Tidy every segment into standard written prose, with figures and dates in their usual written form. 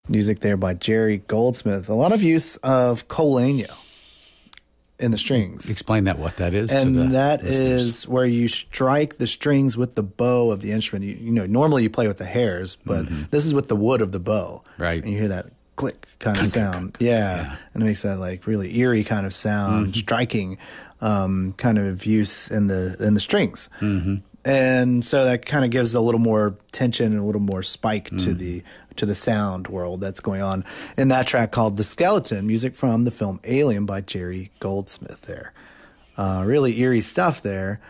Music there by Jerry Goldsmith. A lot of use of col legno in the strings. Explain what that is. And to the that listeners. is where you strike the strings with the bow of the instrument. You know, normally you play with the hairs, but this is with the wood of the bow. Right. And you hear that click kind of sound. Yeah. And it makes that like really eerie kind of sound, striking kind of use in the strings. And so that kind of gives a little more tension and a little more spike to the sound world that's going on in that track called The Skeleton, music from the film Alien by Jerry Goldsmith there. Really eerie stuff there.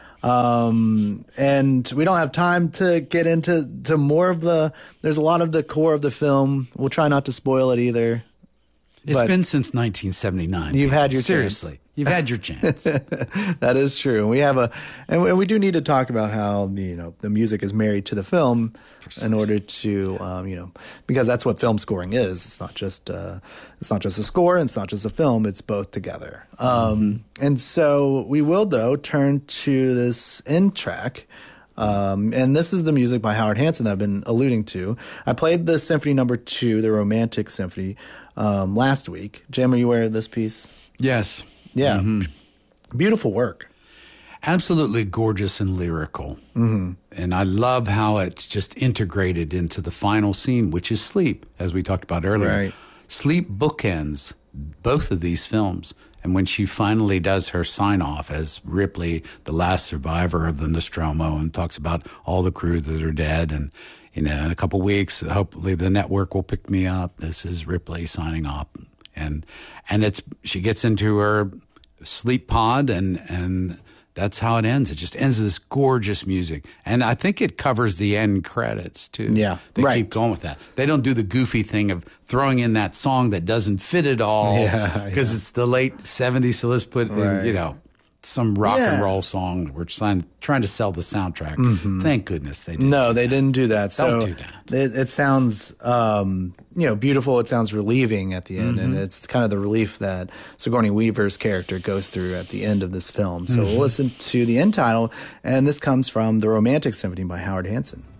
And we don't have time to get into more of there's a lot of the core of the film. We'll try not to spoil it either. It's been since 1979. You've had your Seriously. chance. You've had your chance. That is true. And we have and we do need to talk about how the music is married to the film in order to because that's what film scoring is. It's not just a score. And it's not just a film. It's both together. And so we will though turn to this end track. And this is the music by Howard Hanson that I've been alluding to. I played the Symphony Number 2, the Romantic Symphony, last week. Jim, are you aware of this piece? Yes. Yeah. Beautiful work. Absolutely gorgeous and lyrical. And I love how it's just integrated into the final scene, which is sleep, as we talked about earlier. Right. Sleep bookends both of these films. And when she finally does her sign-off as Ripley, the last survivor of the Nostromo, and talks about all the crew that are dead, and in a couple weeks, hopefully the network will pick me up. This is Ripley signing off. And she gets into her sleep pod, and that's how it ends. It just ends with this gorgeous music. And I think it covers the end credits, too. Yeah, They right. keep going with that. They don't do the goofy thing of throwing in that song that doesn't fit at all because it's the late 70s, so let's put in, some rock and roll song. We're trying to sell the soundtrack. Thank goodness they didn't. No, they didn't do that. Don't So do that. It sounds, beautiful. It sounds relieving at the end, and it's kind of the relief that Sigourney Weaver's character goes through at the end of this film. So we'll listen to the end title, and this comes from The Romantic Symphony by Howard Hanson.